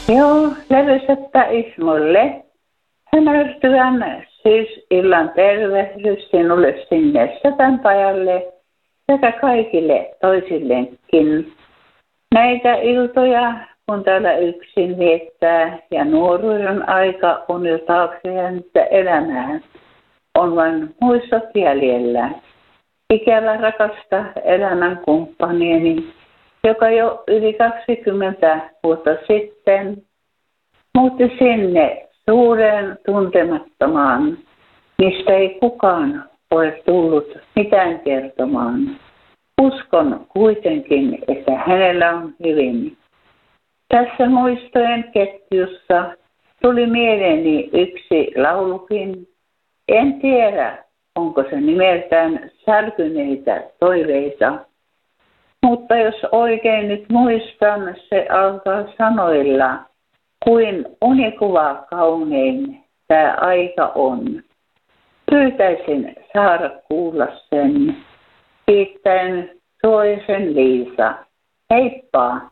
Joo, levysettä Ismolle. Hämärtyvän syysillan tervehdys sinulle sinne Sepänpajalle sekä kaikille toisillekin. Näitä iltoja, kun täällä yksin viettää ja nuoruuden aika on jo taakse jäänyttä elämää, on vain muistot jäljellä. Ikävä rakasta elämän kumppanieni, joka jo yli 20 vuotta sitten muutti sinne suureen tuntemattomaan, mistä ei kukaan ole tullut mitään kertomaan. Uskon kuitenkin, että hänellä on hyvin. Tässä muistojen ketjussa tuli mieleeni yksi laulukin. En tiedä, onko se nimeltään Särkyneitä toiveita. Mutta jos oikein nyt muistan, se alkaa sanoilla, kuin unikuva kaunein tämä aika on. Pyytäisin saada kuulla sen. Kiittäen Suoisen Liisa. Heippa!